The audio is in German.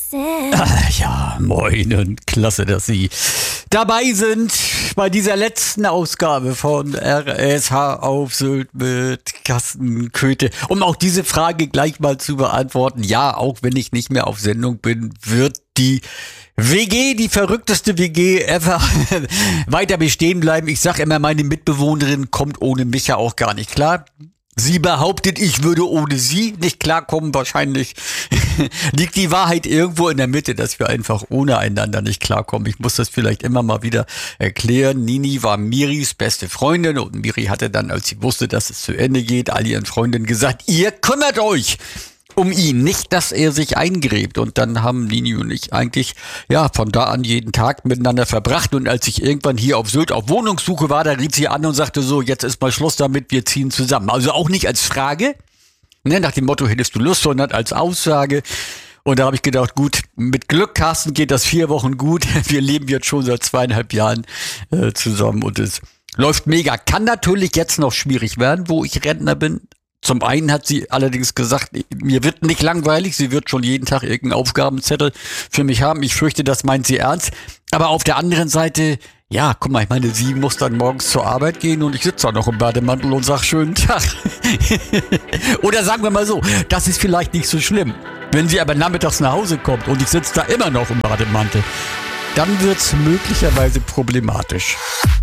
Ja, moin und klasse, dass Sie dabei sind bei dieser letzten Ausgabe von RSH auf Sylt mit Carsten Köthe. Um auch diese Frage gleich mal zu beantworten, ja, auch wenn ich nicht mehr auf Sendung bin, wird die WG, die verrückteste WG ever, weiter bestehen bleiben. Ich sag immer, meine Mitbewohnerin kommt ohne mich ja auch gar nicht klar. Sie behauptet, ich würde ohne sie nicht klarkommen. Wahrscheinlich liegt die Wahrheit irgendwo in der Mitte, dass wir einfach ohne einander nicht klarkommen. Ich muss das vielleicht immer mal wieder erklären. Nini war Miris beste Freundin und Miri hatte dann, als sie wusste, dass es zu Ende geht, all ihren Freundinnen gesagt, ihr kümmert euch um ihn, nicht, dass er sich eingräbt. Und dann haben Nini und ich eigentlich, ja, von da an jeden Tag miteinander verbracht. Und als ich irgendwann hier auf Sylt auf Wohnungssuche war, da rief sie an und sagte so, jetzt ist mal Schluss damit, wir ziehen zusammen. Also auch nicht als Frage, ne, nach dem Motto, hättest du Lust, sondern als Aussage. Und da habe ich gedacht, gut, mit Glück, Carsten, geht das 4 Wochen gut. Wir leben jetzt schon seit 2,5 Jahren zusammen und es läuft mega. Kann natürlich jetzt noch schwierig werden, wo ich Rentner bin. Zum einen hat sie allerdings gesagt, mir wird nicht langweilig, sie wird schon jeden Tag irgendeinen Aufgabenzettel für mich haben. Ich fürchte, das meint sie ernst. Aber auf der anderen Seite, ja, guck mal, ich meine, sie muss dann morgens zur Arbeit gehen und ich sitze da noch im Bademantel und sag schönen Tag. Oder sagen wir mal so, das ist vielleicht nicht so schlimm. Wenn sie aber nachmittags nach Hause kommt und ich sitze da immer noch im Bademantel, dann wird's möglicherweise problematisch.